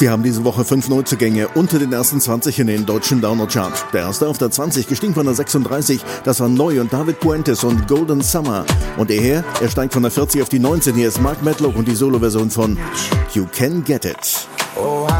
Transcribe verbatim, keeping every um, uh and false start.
Wir haben diese Woche fünf Neuzugänge unter den ersten zwanzig in den deutschen Download-Chart. Der erste auf der zwanzig, gestiegen von der sechsunddreißig. Das war Neu und David Puentes und Golden Summer. Und er her, er steigt von der vierzig auf die neunzehn. Hier ist Mark Medlock und die Solo-Version von You Can Get It. Oh,